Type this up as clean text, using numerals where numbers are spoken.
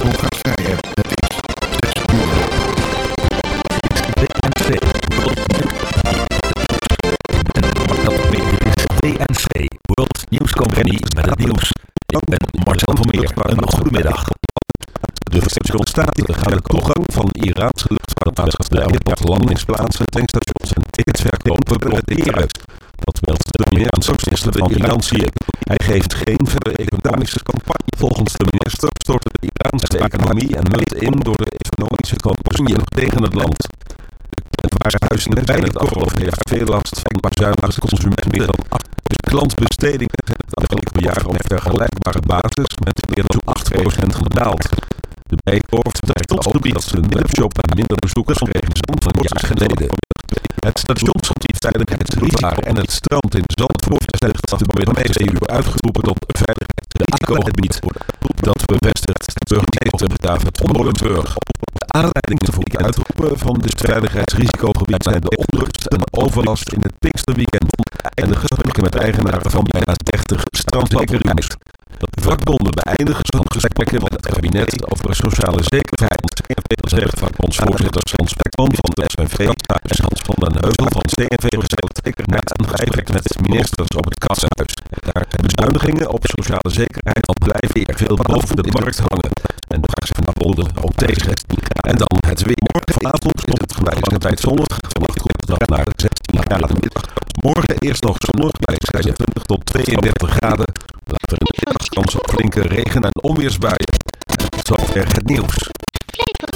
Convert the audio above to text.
Hongarije. Het is 6 uur. DNC World News Company met het nieuws. Ik ben Marcel van Meer. Een goedemiddag. De Verenigde Staten gaan de toegang van Iraanse luchtvaartmaatschappijen tot landingsplaatsen, tankstations en ticketsverkopen blokkeren. Dat meldt de Amerikaanse minister van Financiën. Hij geeft geen verdere economische campagne. Volgens de minister stort de Iraanse economie en munt in door de economische campagne tegen het land. Het warenhuizingen zijn het afgelopen jaar veel last van bezuinigde consumentenmiddel. De klantbestedingen zijn het afgelopen jaar op vergelijkbare basis met meer dan 8% gedaald. De Bijenkorf trekt ook dat de webshop en minder bezoekers kregen dan van een jaar geleden. Het stationsgebied veiligheidsrisico en het strand in Zandvoort is het EU uitgeroepen tot veiligheidsrisicogebied. Dat bevestigt burgemeester David van Molenburg. De aanleidingen voor het uitroepen van dit veiligheidsrisicogebied zijn de onrust en overlast in het Pinksterweekend en de gesprekken met eigenaren van bijna 30 strandpaviljoens. Vakbonden beëindigen zo'n gesprekken met het kabinet over sociale zekerheid, zegt vakbondsvoorzitter Hans Spekman van de SNV en Hans van den Heuvel van CNV gesteld na een gesprek met ministers op het Katshuis. Daar zijn bezuinigingen op sociale zekerheid al blijven veel boven de markt hangen. En daar zijn vakbonden ook tegen. En dan het weer. Morgenavond is het geleidelijk tijd zonnig. Vannacht komt het dag naar de 16 graden middag. Morgen eerst nog zonnig bij 26 tot 32 graden. Later in de middag kans op flinke regen- en onweersbuien. En tot zover het nieuws.